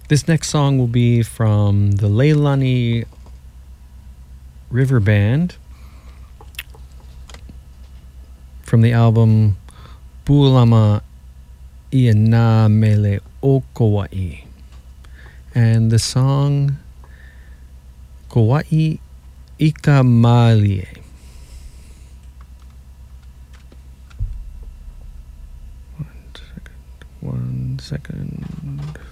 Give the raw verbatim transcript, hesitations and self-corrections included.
This next song will be from the Leilani River Band from the album Bulama Iana Mele o Kauai. And the song Kauai Ika Malie. One second. One second.